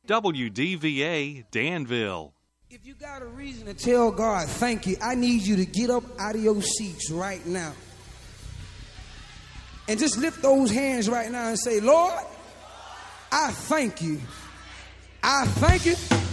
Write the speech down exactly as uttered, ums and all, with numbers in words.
W D V A Danville. If you got a reason to tell God thank you, I need you to get up out of your seats right now. And just lift those hands right now and say, Lord, I thank you. I thank you